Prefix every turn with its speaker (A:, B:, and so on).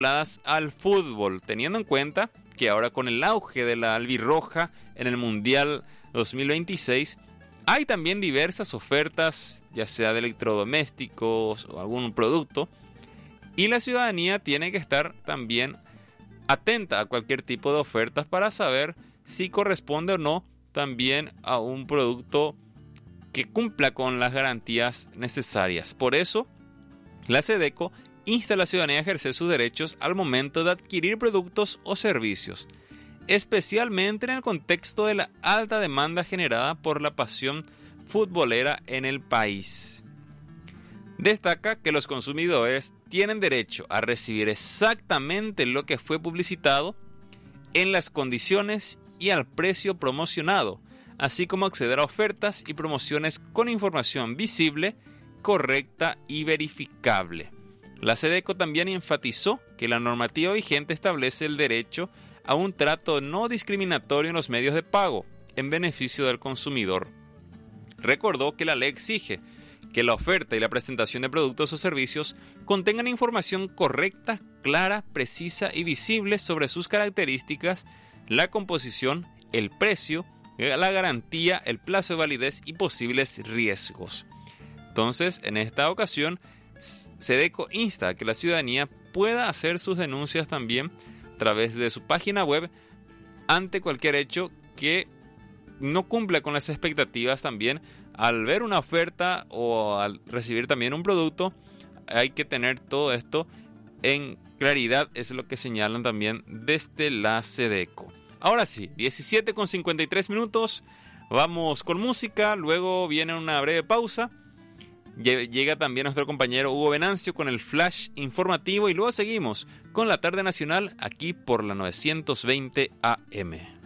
A: al fútbol, teniendo en cuenta que ahora con el auge de la albirroja en el Mundial 2026, hay también diversas ofertas, ya sea de electrodomésticos o algún producto, y la ciudadanía tiene que estar también atenta a cualquier tipo de ofertas para saber si corresponde o no también a un producto que cumpla con las garantías necesarias. Por eso, la SEDECO insta a la ciudadanía a ejercer sus derechos al momento de adquirir productos o servicios, especialmente en el contexto de la alta demanda generada por la pasión futbolera en el país. Destaca que los consumidores tienen derecho a recibir exactamente lo que fue publicitado en las condiciones y al precio promocionado, así como acceder a ofertas y promociones con información visible, correcta y verificable. La SEDECO también enfatizó que la normativa vigente establece el derecho a un trato no discriminatorio en los medios de pago, en beneficio del consumidor. Recordó que la ley exige que la oferta y la presentación de productos o servicios contengan información correcta, clara, precisa y visible sobre sus características, la composición, el precio, la garantía, el plazo de validez y posibles riesgos. Entonces, en esta ocasión, SEDECO insta a que la ciudadanía pueda hacer sus denuncias también a través de su página web ante cualquier hecho que no cumpla con las expectativas también. Al ver una oferta o al recibir también un producto, hay que tener todo esto en claridad, es lo que señalan también desde la SEDECO. Ahora sí, 17:53, vamos con música, luego viene una breve pausa. Llega también nuestro compañero Hugo Venancio con el flash informativo y luego seguimos con la tarde nacional aquí por la 920 AM.